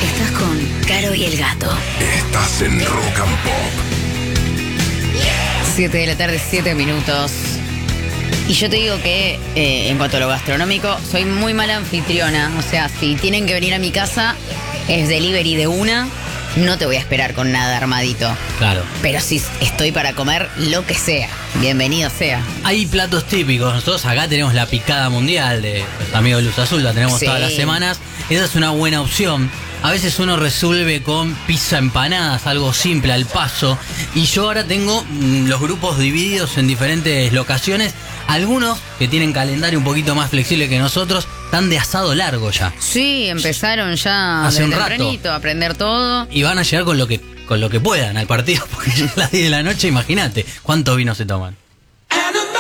Estás con Caro y el Gato. Estás en Rock and Pop. 7 de la tarde, 7 minutos. Y yo te digo que, en cuanto a lo gastronómico, soy muy mala anfitriona. O sea, si tienen que venir a mi casa, es delivery de una. No te voy a esperar con nada armadito. Claro. Pero si estoy para comer lo que sea, bienvenido sea. Hay platos típicos. Nosotros acá tenemos la picada mundial de los amigos de Luz Azul, la tenemos Sí. todas las semanas. Esa es una buena opción. A veces uno resuelve con pizza empanadas, algo simple, al paso. Y yo ahora tengo los grupos divididos en diferentes locaciones. Algunos que tienen calendario un poquito más flexible que nosotros, están de asado largo ya. Sí, empezaron ya Hace un desde rato. tempranito a aprender todo. Y van a llegar con lo que puedan al partido, porque ya a las 10 de la noche, imagínate cuánto vino se toman.